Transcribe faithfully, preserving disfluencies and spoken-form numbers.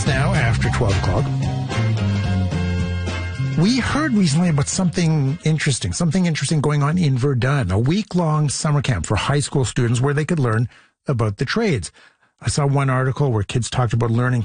minutes now after twelve o'clock. We heard recently about something interesting, something interesting going on in Verdun, a week-long summer camp for high school students where they could learn about the trades. I saw one article where kids talked about learning